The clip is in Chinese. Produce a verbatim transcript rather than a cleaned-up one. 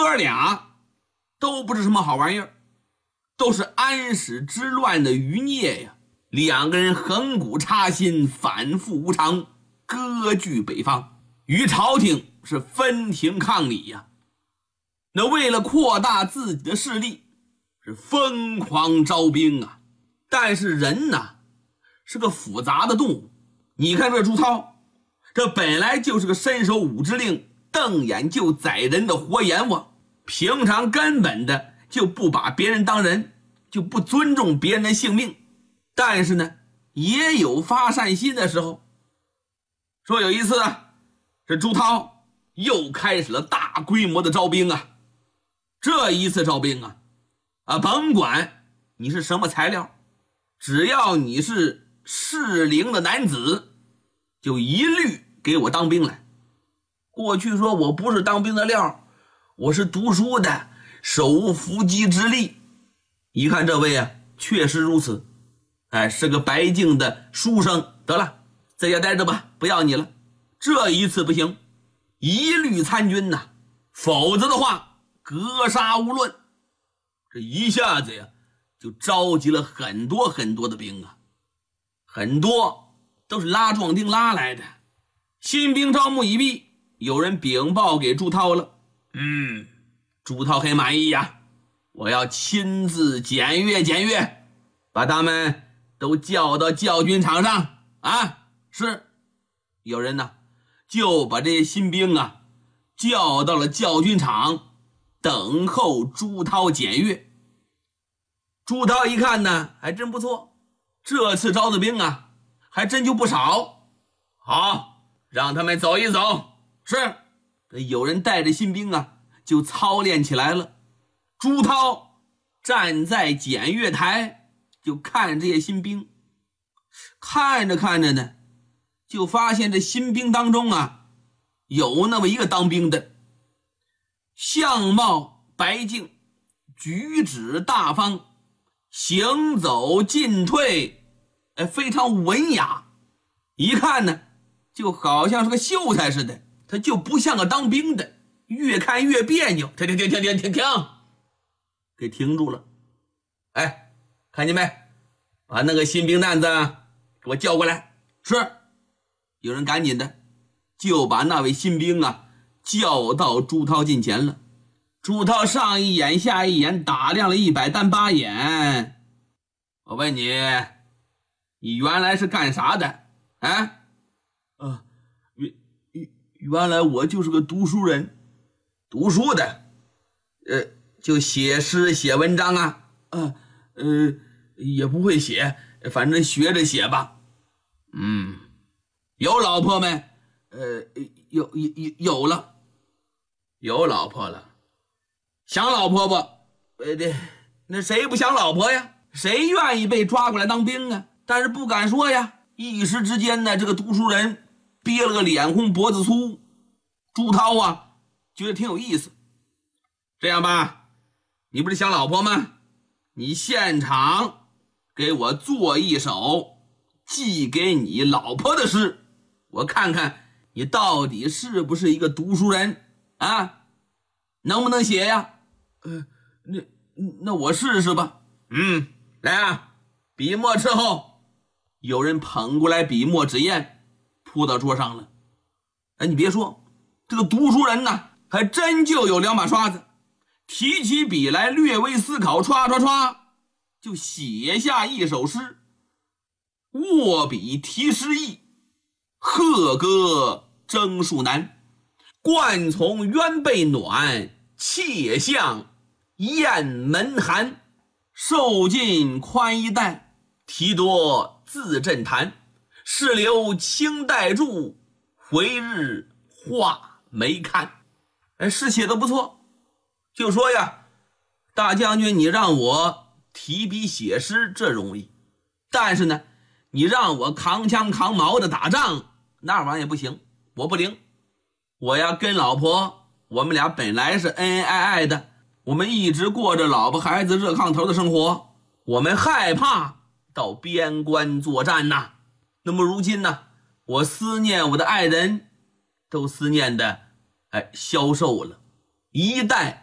哥俩都不是什么好玩意儿，都是安史之乱的余孽呀。两个人横骨插心，反复无常，割据北方，与朝廷是分庭抗礼呀。那为了扩大自己的势力，是疯狂招兵啊。但是人呐，是个复杂的动物。你看这朱涛，这本来就是个伸手五指令，瞪眼就宰人的活阎王，平常根本的就不把别人当人，就不尊重别人的性命。但是呢，也有发善心的时候。说有一次啊，这朱涛又开始了大规模的招兵啊。这一次招兵啊，啊，甭管你是什么材料，只要你是适龄的男子，就一律给我当兵来。过去说我不是当兵的料，我是读书的，手无缚鸡之力。一看这位啊，确实如此，哎，是个白净的书生。得了，在家待着吧，不要你了。这一次不行，一律参军呐，否则的话格杀无论。这一下子呀，就召集了很多很多的兵啊，很多都是拉壮丁拉来的。新兵招募已毕，有人禀报给朱涛了。嗯，朱涛很满意呀，我要亲自检阅检阅，把他们都叫到教军场上啊。是，有人呢就把这些新兵啊叫到了教军场，等候朱涛检阅。朱涛一看呢，还真不错，这次招的兵啊还真就不少。好，让他们走一走。是，有人带着新兵啊就操练起来了。朱涛站在检阅台，就看这些新兵，看着看着呢，就发现这新兵当中啊有那么一个当兵的，相貌白净，举止大方，行走进退，哎，非常文雅。一看呢，就好像是个秀才似的，他就不像个当兵的，越看越别扭。停停停停停停停，给停住了。哎，看见没？把那个新兵蛋子给我叫过来。是，有人赶紧的就把那位新兵啊叫到朱涛近前了。朱涛上一眼下一眼打量了一百单八眼。我问你，你原来是干啥的啊？啊，原原来我就是个读书人。读书的，呃，就写诗写文章啊？呃呃，也不会写，反正学着写吧。嗯，有老婆没？呃，有有有有了，有老婆了。想老婆不？呃，对，那谁不想老婆呀？谁愿意被抓过来当兵啊？但是不敢说呀。一时之间呢，这个读书人憋了个脸红脖子粗。朱涛啊觉得挺有意思。这样吧，你不是想老婆吗？你现场给我做一首寄给你老婆的诗，我看看你到底是不是一个读书人啊？能不能写呀？呃，那那我试试吧。嗯，来啊，笔墨伺候。有人捧过来笔墨纸砚，铺到桌上了。哎，你别说，这个读书人呢，还真就有两把刷子，提起笔来，略微思考，唰唰唰，就写下一首诗。握笔题诗意，鹤歌征戍难。冠从渊背暖，妾向雁门寒。受尽宽衣带，题多自朕谈。是留清代注，回日画眉看。哎，诗写的不错。就说呀，大将军，你让我提笔写诗，这容易。但是呢，你让我扛枪扛矛的打仗，那玩意儿也不行，我不灵。我要跟老婆，我们俩本来是恩恩爱爱的，我们一直过着老婆孩子热炕头的生活，我们害怕到边关作战呐。那么如今呢，我思念我的爱人，都思念的哎消瘦了，一代